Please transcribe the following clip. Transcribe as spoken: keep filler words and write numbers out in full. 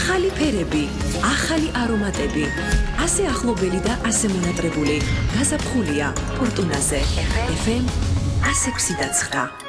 ახალი ფერები, ახალი არომატები, ასე ახლობელი და ასე მონატრებული. გაზაფხულია ფორტუნაზე. ეფ ემ one oh six point nine.